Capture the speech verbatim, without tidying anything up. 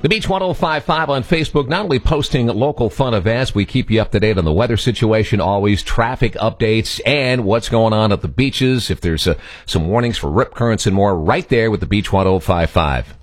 The Beach one oh five point five on Facebook, not only posting local fun events, we keep you up to date on the weather situation, always traffic updates, and what's going on at the beaches. If there's uh, some warnings for rip currents and more, right there with the Beach one oh five point five.